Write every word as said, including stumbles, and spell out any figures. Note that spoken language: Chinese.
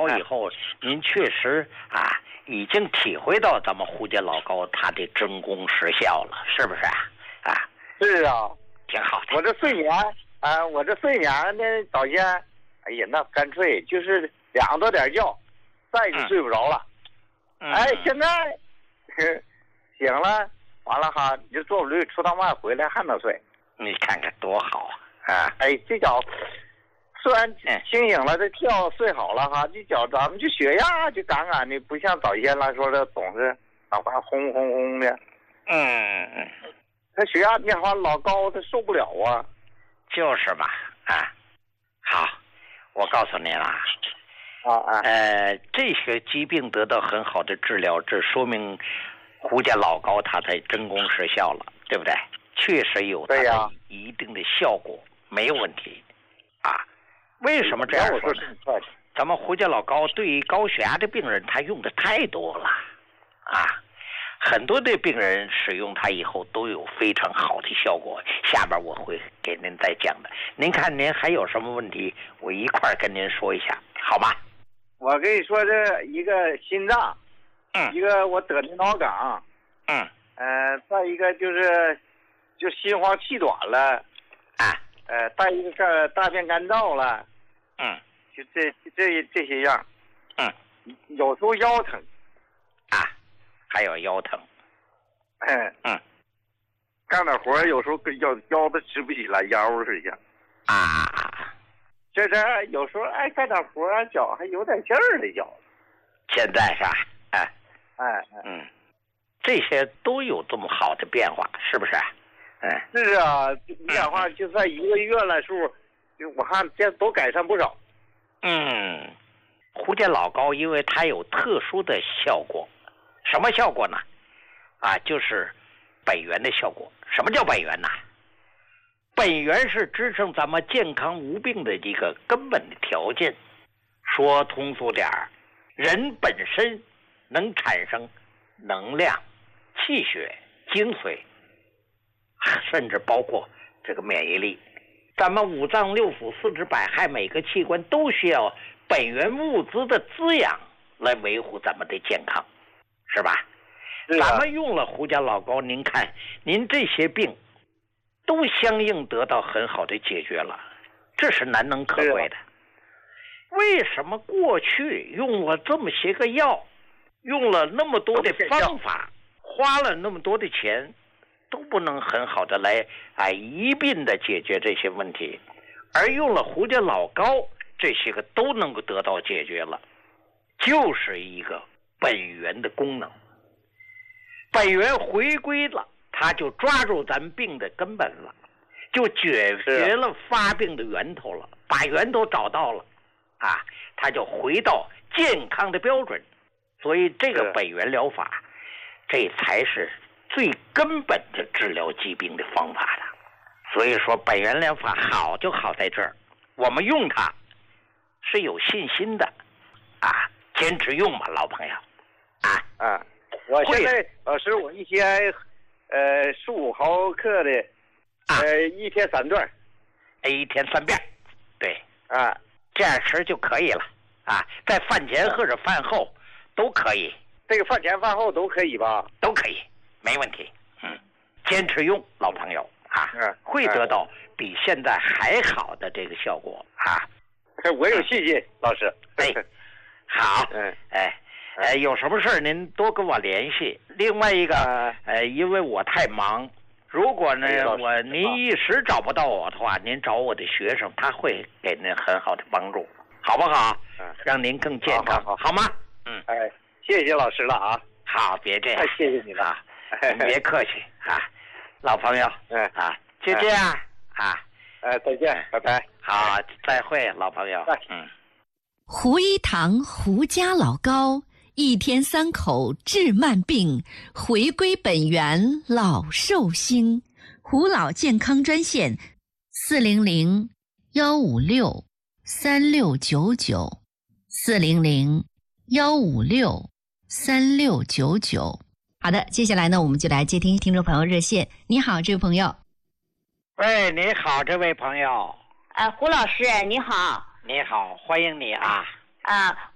高以后，您确实啊已经体会到咱们胡家老高他的真功实效了，是不是啊？啊， 是啊， 挺好的。 我这睡眠啊，我这睡眠呢，早先，哎呀，那干脆就是两多点觉，再就睡不着了。 嗯、 哎，现在呵醒了，完了哈，你就坐不溜出趟外回来还能睡。 你看看多好啊！啊， 哎，这脚虽然清醒了，这觉睡好了哈，这脚咱们就血压就赶赶的，不像早先来说的总是脑瓜轰轰轰的。 嗯， 他血压变化老高，他受不了啊。 就是吧，啊，好，我告诉您啊， 啊啊， 呃，这些疾病得到很好的治疗，这说明胡家老高他才真功实效了，对不对？确实有它的一定的效果，没有问题啊。为什么这样说呢？咱们胡家老高对于高血压的病人，他用的太多了啊。很多的病人使用它以后都有非常好的效果，下边我会给您再讲的。您看您还有什么问题，我一块跟您说一下，好吗？ 我跟你说，这一个心脏， 嗯， 一个我得的脑梗， 嗯， 呃，再一个就是就心慌气短了， 啊， 呃，再一个个大便干燥了， 嗯， 就这这这些样， 嗯， 有时候腰疼， 啊，还有腰疼， 嗯嗯， 干点活有时候跟腰腰都直不起来，腰是一样， 啊， 这是有时候爱干点活脚还有点劲儿的脚， 现在是吧？哎， 哎， 嗯，这些都有这么好的变化，是不是？嗯， 是啊，你讲话就在一个月来数，就我看这都改善不少。 嗯，胡家老高因为它有特殊的效果，什么效果呢？啊，就是本源的效果。什么叫本源呢？本源是支撑咱们健康无病的一个根本的条件。说通俗点儿，人本身能产生能量、气血、精髓，甚至包括这个免疫力。咱们五脏六腑、四肢百骸每个器官都需要本源物质的滋养来维护咱们的健康，是吧？ 是啊， 咱们用了胡家老高，您看您这些病都相应得到很好的解决了，这是难能可贵的。为什么过去用了这么些个药，用了那么多的方法，花了那么多的钱，都不能很好的来啊一并的解决这些问题，而用了胡家老高，这些个都能够得到解决了，就是一个本源的功能。本源回归了，他就抓住咱病的根本了，就解决了发病的源头了，把源头找到了啊，他就回到健康的标准。所以这个本源疗法，这才是最根本的治疗疾病的方法的。所以说本源疗法好就好在这儿，我们用它是有信心的啊，坚持用吧，老朋友啊啊，我现在老师我一天呃十五毫克的，呃一天三段， 一天三遍，对啊， 这样吃就可以了啊，在饭前或者饭后都可以。 这个饭前饭后都可以吧？ 都可以，没问题。嗯，坚持用，老朋友啊， 嗯， 会得到比现在还好的这个效果啊。 我有信心，老师。 哎，好， 嗯， 哎，呃，有什么事您多跟我联系。另外一个，呃，因为我太忙，如果呢我您一时找不到我的话，您找我的学生，他会给您很好的帮助，好不好？ 嗯， 让您更健康， 好， 好吗？嗯， 哎，谢谢老师了啊。 好，别这样， 太谢谢你了， 您别客气啊，老朋友， 嗯啊，就这样啊， 哎，再见，拜拜。 好，再会，老朋友。嗯， 胡一堂胡家老高，一天三口治慢病，回归本源老寿星。胡老健康专线：四零零幺五六三六九九，四零零幺五六三六九九。好的，接下来呢，我们就来接听听众朋友热线。你好，这位朋友。 喂，你好，这位朋友。 呃，胡老师，你好。 你好，欢迎你啊。 啊。